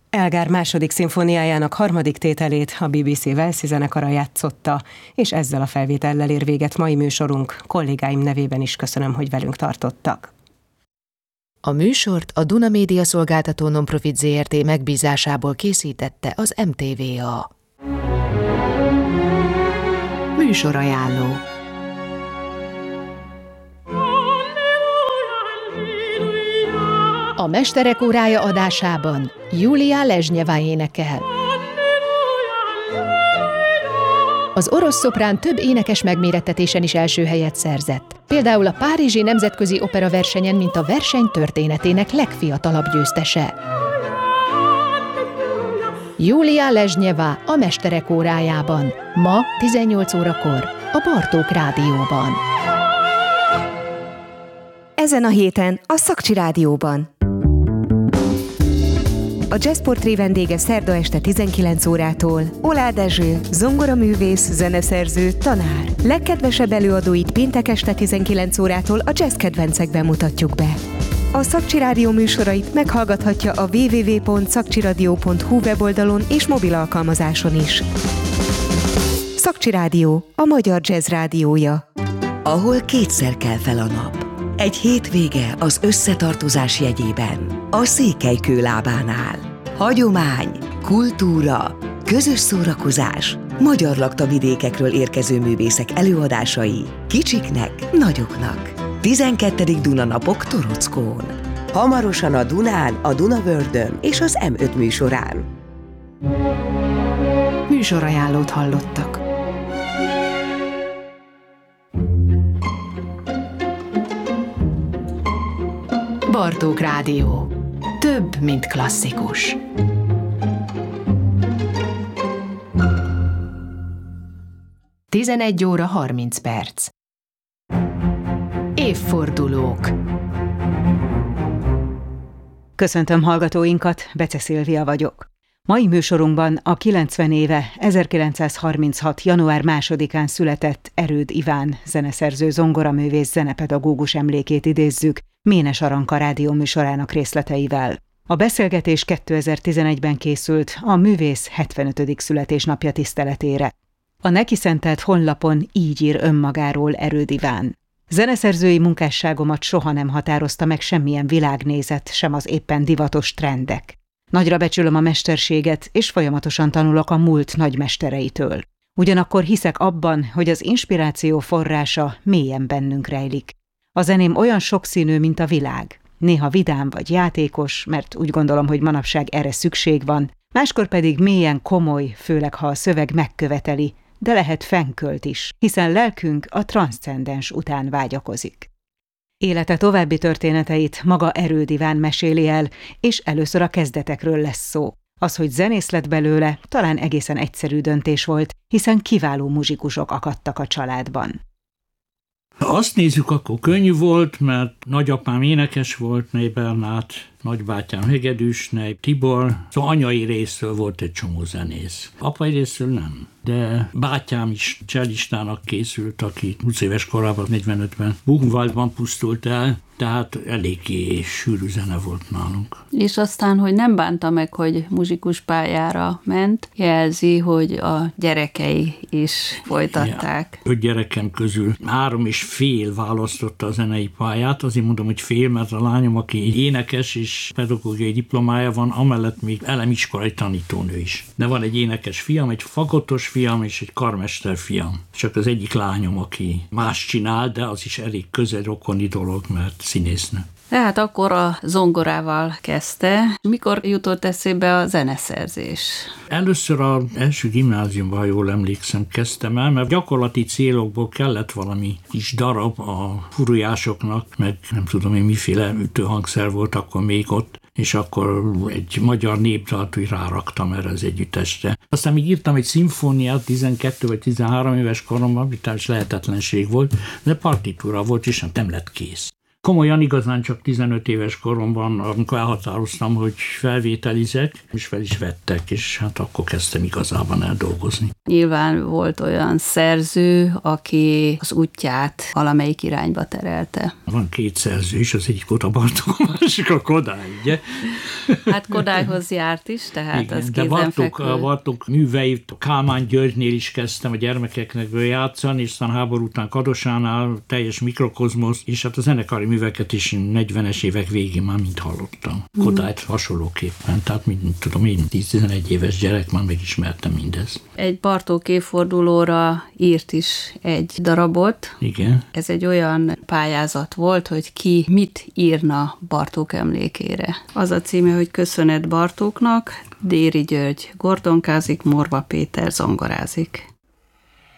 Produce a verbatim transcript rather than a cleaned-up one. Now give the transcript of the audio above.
Elgar második szimfóniájának harmadik tételét a bé bé cé Walesi zenekara játszotta, és ezzel a felvétellel ér véget mai műsorunk. Kollégáim nevében is köszönöm, hogy velünk tartottak. A műsort a Duna Média Szolgáltató Nonprofit zé er té megbízásából készítette az em té vé á. Műsorajánló. A Mesterek órája adásában Julia Lezsnyeva énekel. Az orosz szoprán több énekes megmérettetésen is első helyet szerzett. Például a Párizsi Nemzetközi Opera versenyen, mint a verseny történetének legfiatalabb győztese. Julia Lezsnyeva a Mesterek órájában, ma tizennyolc órakor a Bartók Rádióban. Ezen a héten a Szakcsi Rádióban. A Jazzportré vendége szerda este tizenkilenc órától Oláh Dezső, zongoraművész, zeneszerző, tanár. Legkedvesebb előadóit péntek este tizenkilenc órától a jazz kedvencekben mutatjuk be. A Szakcsi Rádió műsorait meghallgathatja a double-u double-u double-u pont szakcsiradio pont hu weboldalon és mobil alkalmazáson is. Szakcsi Rádió, a magyar jazz rádiója. Ahol kétszer kell fel a nap. Egy hétvége az összetartozás jegyében. A Székelykő lábánál. Hagyomány, kultúra, közös szórakozás, magyar laktavidékekről érkező művészek előadásai, kicsiknek, nagyoknak. tizenkettedik Duna napok Torockón. Hamarosan a Dunán, a Dunavördön és az em öt műsorán. Műsorajánlót hallottak. Bartók Rádió. Több, mint klasszikus. tizenegy óra harminc perc. Évfordulók. Köszöntöm hallgatóinkat, Bece Szilvia vagyok. Mai műsorunkban a kilencven éve ezerkilencszázharminchat. január másodikán született Erőd Iván zeneszerző, zongoraművész, zenepedagógus emlékét idézzük Ménes Aranka rádióműsorának részleteivel. A beszélgetés kétezer-tizenegyben készült a művész hetvenötödik születésnapja tiszteletére. A neki szentelt honlapon így ír önmagáról Erőd Iván. Zeneszerzői munkásságomat soha nem határozta meg semmilyen világnézet, sem az éppen divatos trendek. Nagyra becsülöm a mesterséget, és folyamatosan tanulok a múlt nagymestereitől. Ugyanakkor hiszek abban, hogy az inspiráció forrása mélyen bennünk rejlik. A zeném olyan sokszínű, mint a világ. Néha vidám vagy játékos, mert úgy gondolom, hogy manapság erre szükség van, máskor pedig mélyen komoly, főleg ha a szöveg megköveteli, de lehet fennkölt is, hiszen lelkünk a transzcendens után vágyakozik. Élete további történeteit maga Erőd Iván meséli el, és először a kezdetekről lesz szó. Az, hogy zenész lett belőle, talán egészen egyszerű döntés volt, hiszen kiváló muzsikusok akadtak a családban. Ha azt nézzük, akkor könnyű volt, mert nagyapám énekes volt, Ney Bernát, nagybátyám hegedűs, Ney Tibor, szóval anyai részről volt egy csomó zenész. Apai részről nem. De bátyám is csellistának készült, aki húsz éves korában, negyvenötben Buchenwaldban pusztult el, tehát eléggé sűrű zene volt nálunk. És aztán, hogy nem bánta meg, hogy muzsikus pályára ment, jelzi, hogy a gyerekei is folytatták. Ja, öt gyerekem közül három és fél választotta a zenei pályát, azért mondom, hogy fél, mert a lányom, aki énekes és pedagógiai diplomája van, amellett még elemiskolai tanítónő is. De van egy énekes fiam, egy fagotos fiam és egy karmester fiam. Csak az egyik lányom, aki más csinál, de az is elég közel rokoni dolog, mert színésznő. Tehát akkor a zongorával kezdte. Mikor jutott eszébe a zeneszerzés? Először az első gimnáziumban, ha jól emlékszem, kezdtem el, mert gyakorlati célokból kellett valami kis darab a furujásoknak, meg nem tudom én miféle ütőhangszer volt akkor még ott, és akkor egy magyar népdalt úgy ráraktam erre az együttesre. Aztán még írtam egy szimfóniát tizenkettő vagy tizenhárom éves koromban, vitás lehetetlenség volt, de partitúra volt, és nem lett kész. Komolyan igazán csak tizenöt éves koromban, amikor elhatároztam, hogy felvételizek, és fel is vettek, és hát akkor kezdtem igazában el dolgozni. Nyilván volt olyan szerző, aki az útját valamelyik irányba terelte. Van két szerző is, az egyik Oda Bartók, a másik a Kodály, ugye? Hát Kodályhoz járt is, tehát igen, az de Bartók, kézenfekvő. Bartók műveit, Kálmán Györgynél is kezdtem a gyermekeknek játszani, és aztán háború után Kadosánál teljes mikrokozmosz, és hát a zenekari műveket is negyvenes évek végén már mind hallottam. Kodályt hasonlóképpen, tehát mint tudom én, tíz-tizenegy éves gyerek már megismertem mindezt. Egy Bartók évfordulóra írt is egy darabot. Igen. Ez egy olyan pályázat volt, hogy ki mit írna Bartók emlékére. Az a címe, hogy Köszönet Bartóknak, Déri György gordonkázik, Morva Péter zongorázik.